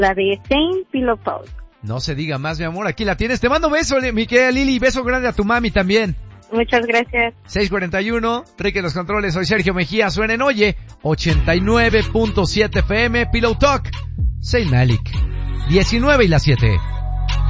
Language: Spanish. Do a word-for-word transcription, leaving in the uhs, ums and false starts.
La de Saint Pillow Talk. No se diga más, mi amor, aquí la tienes. Te mando beso, mi querida Lili, beso grande a tu mami también. Muchas gracias. seis cuarenta y uno, Rique los controles, soy Sergio Mejía, suenen Oye, ochenta y nueve punto siete F M, Pillow Talk, Saint Malik, diecinueve y las siete.